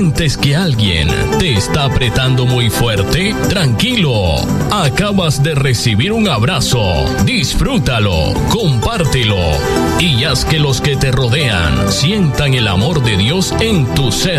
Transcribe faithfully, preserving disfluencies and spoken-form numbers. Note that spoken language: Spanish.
¿Sientes que alguien te está apretando muy fuerte? Tranquilo, acabas de recibir un abrazo. Disfrútalo, compártelo y haz que los que te rodean sientan el amor de Dios en tu ser.